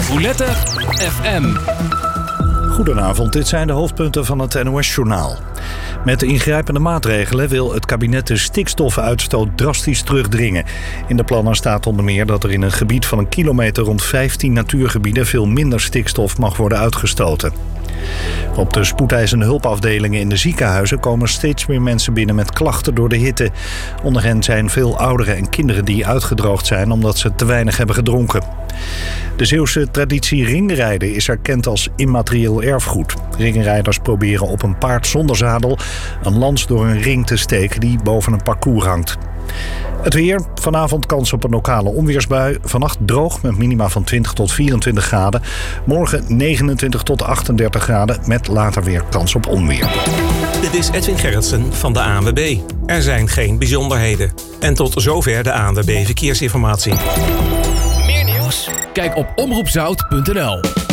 Roulette FM. Goedenavond, dit zijn de hoofdpunten van het NOS-journaal. Met de ingrijpende maatregelen wil het kabinet de stikstofuitstoot drastisch terugdringen. In de plannen staat onder meer dat er in een gebied van 1 kilometer rond 15 natuurgebieden veel minder stikstof mag worden uitgestoten. Op de spoedeisende hulpafdelingen in de ziekenhuizen komen steeds meer mensen binnen met klachten door de hitte. Onder hen zijn veel ouderen en kinderen die uitgedroogd zijn omdat ze te weinig hebben gedronken. De Zeeuwse traditie ringrijden is erkend als immaterieel erfgoed. Ringrijders proberen op een paard zonder zadel een lans door een ring te steken die boven een parcours hangt. Het weer. Vanavond kans op een lokale onweersbui. Vannacht droog met minima van 20 tot 24 graden. Morgen 29 tot 38 graden met later weer kans op onweer. Dit is Edwin Gerritsen van de ANWB. Er zijn geen bijzonderheden. En tot zover de ANWB Verkeersinformatie. Meer nieuws? Kijk op omroepzout.nl.